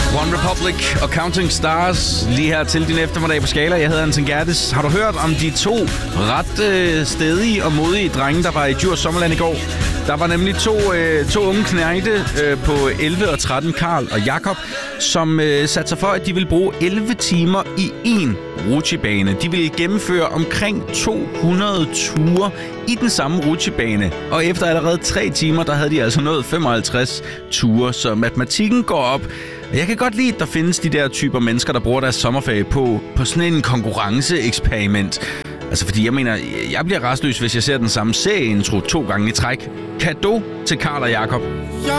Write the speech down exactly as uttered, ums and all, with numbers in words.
One Republic og Counting Stars lige her til din eftermiddag på Skala. Jeg hedder Anton Gerdes. Har du hørt om de to ret øh, stedige og modige drenge, der var i Djurs Sommerland i går? Der var nemlig to, øh, to unge knægte øh, på elleve og tretten, Karl og Jakob, som øh, satte sig for, at de ville bruge elleve timer i én rutsjebane. De ville gennemføre omkring to hundrede ture i den samme rutsjebane. Og efter allerede tre timer, der havde de altså nået femoghalvtreds ture, så matematikken går op. Jeg kan godt lide, at der findes de der typer mennesker, der bruger deres sommerferie på, på sådan en konkurrenceeksperiment. Altså, fordi jeg mener, jeg bliver rastløs, hvis jeg ser den samme serieintro to gange i træk. Cadeau til Karl og Jakob.